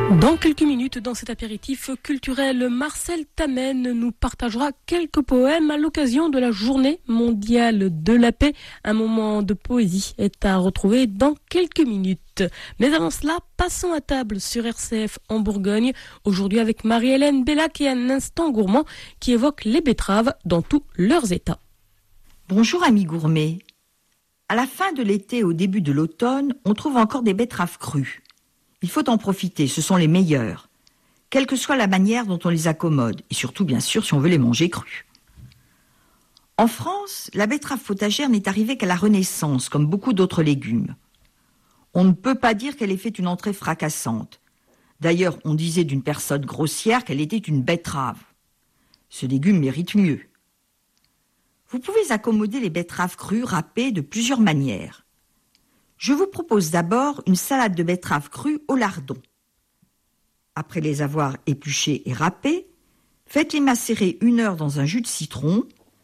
Dans quelques minutes, dans cet apéritif culturel, Marcel Tamène nous partagera quelques poèmes à l'occasion de la Journée mondiale de la paix. Un moment de poésie est à retrouver dans quelques minutes. Mais avant cela, passons à table sur RCF en Bourgogne. Aujourd'hui avec Marie-Hélène Bellac et un instant gourmand qui évoque les betteraves dans tous leurs états. Bonjour amis gourmets. À la fin de l'été et au début de l'automne, on trouve encore des betteraves crues. Il faut en profiter, ce sont les meilleures, quelle que soit la manière dont on les accommode, et surtout bien sûr si on veut les manger crues. En France, la betterave potagère n'est arrivée qu'à la Renaissance, comme beaucoup d'autres légumes. On ne peut pas dire qu'elle ait fait une entrée fracassante. D'ailleurs, on disait d'une personne grossière qu'elle était une betterave. Ce légume mérite mieux. Vous pouvez accommoder les betteraves crues râpées de plusieurs manières. Je vous propose d'abord une salade de betteraves crues au lardon. Après les avoir épluchées et râpées, faites-les macérer 1 heure dans un jus de citron